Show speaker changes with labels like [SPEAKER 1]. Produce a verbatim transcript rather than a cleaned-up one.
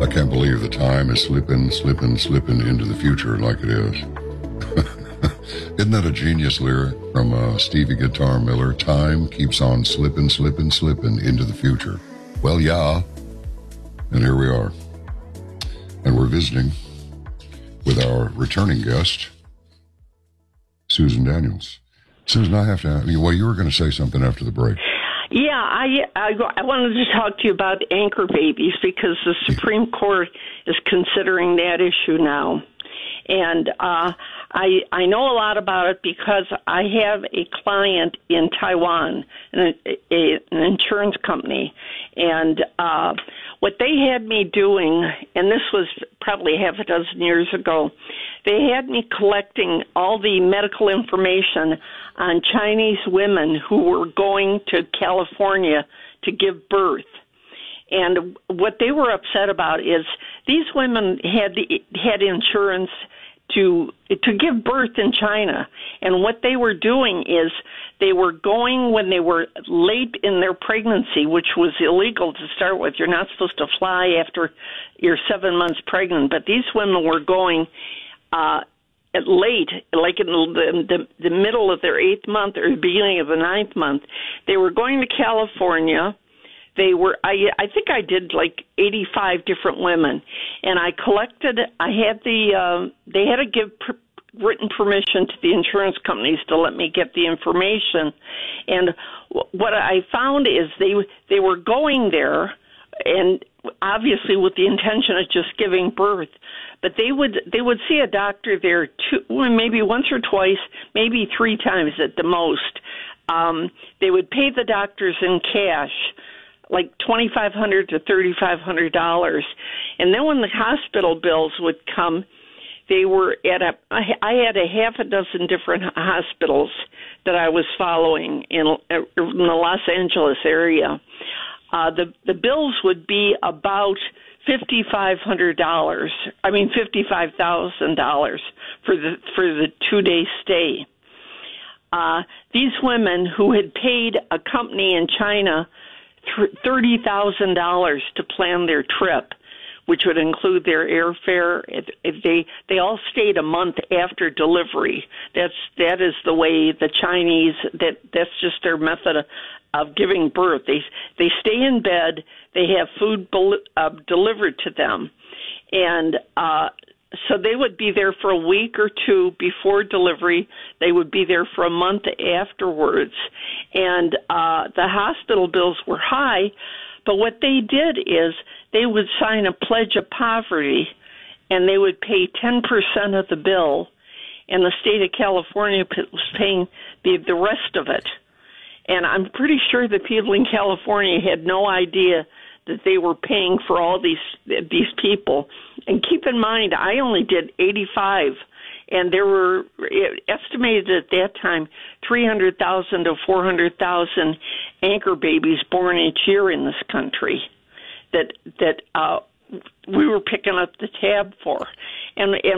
[SPEAKER 1] I can't believe the time is slipping, slipping, slipping into the future like it is. Isn't that a genius lyric from uh, Stevie Guitar Miller? Time keeps on slipping, slipping, slipping into the future. Well, yeah. And here we are. And we're visiting with our returning guest, Susan Daniels. Susan, I have to ask you, well, you were going to say something after the break.
[SPEAKER 2] Yeah, I, I I wanted to talk to you about anchor babies because the Supreme Court is considering that issue now. And uh, I I know a lot about it because I have a client in Taiwan, an, a, an insurance company, and uh, what they had me doing, and this was probably half a dozen years ago, they had me collecting all the medical information on Chinese women who were going to California to give birth. And what they were upset about is these women had the, had insurance to to give birth in China, and what they were doing is they were going when they were late in their pregnancy, which was illegal to start with. You're not supposed to fly after you're seven months pregnant, but these women were going uh, at late, like in the, the, the middle of their eighth month or the beginning of the ninth month. They were going to California. They were, I, I think I did like eighty-five different women, and I collected, I had the, uh, they had to give per, written permission to the insurance companies to let me get the information, and what I found is they, they were going there, and obviously with the intention of just giving birth, but they would, they would see a doctor there two, maybe once or twice, maybe three times at the most. Um, they would pay the doctors in cash, like twenty-five hundred to thirty-five hundred dollars, and then when the hospital bills would come, they were at a. I had a half a dozen different hospitals that I was following in, in the Los Angeles area. Uh, the the bills would be about fifty-five hundred dollars. I mean fifty-five thousand dollars for the for the two day stay. Uh, these women who had paid a company in China thirty thousand dollars to plan their trip, which would include their airfare. If, if they they all stayed a month after delivery. That's that is the way the Chinese, that that's just their method of, of giving birth. They they stay in bed. They have food bel- uh, delivered to them, and uh, so they would be there for a week or two before delivery. They would be there for a month afterwards. And uh, the hospital bills were high, but what they did is they would sign a pledge of poverty, and they would pay ten percent of the bill, and the state of California was paying the, the rest of it. And I'm pretty sure the people in California had no idea that they were paying for all these these people. And keep in mind, I only did eighty-five, and there were estimated at that time three hundred thousand to four hundred thousand anchor babies born each year in this country that that uh, we were picking up the tab for. And, and